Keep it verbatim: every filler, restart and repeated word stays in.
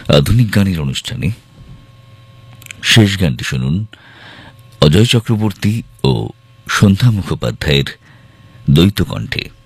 আধুনিক গানের অনুষ্ঠানে শেষ গানটি শুনুন অজয় চক্রবর্তী ও সন্ধ্যা মুখোপাধ্যায়ের দ্বৈত কণ্ঠে।